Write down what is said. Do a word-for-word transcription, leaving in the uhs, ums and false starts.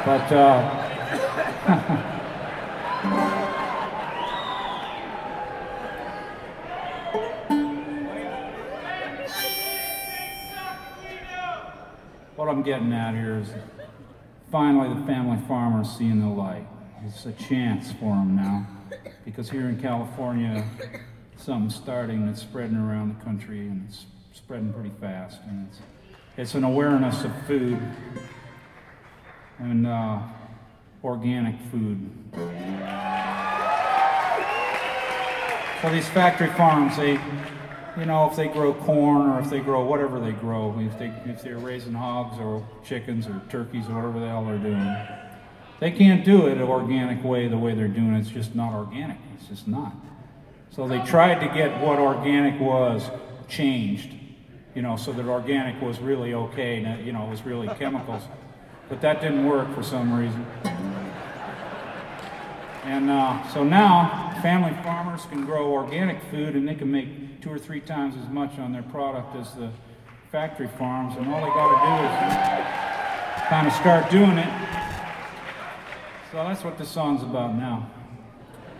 But uh, what I'm getting at here is finally the family farmer's seeing the light. It's a chance for them now, because here in California, something's starting that's spreading around the country, and it's spreading pretty fast. And it's, it's an awareness of food and uh, organic food. So these factory farms, they, you know, if they grow corn or if they grow whatever they grow, if they if they're raising hogs or chickens or turkeys or whatever the hell they're doing, they can't do it an organic way the way they're doing it. It's just not organic. It's just not. So they tried to get what organic was changed, you know, so that organic was really okay, and, you know, it was really chemicals. But that didn't work for some reason. And uh, so now family farmers can grow organic food, and they can make two or three times as much on their product as the factory farms, and all they got to do is kind of start doing it. So that's what this song's about now.